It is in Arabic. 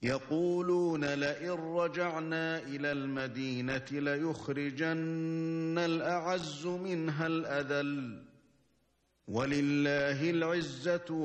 يقولون لئن رجعنا إلى المدينة ليخرجن الأعز منها الأذل ولله العزة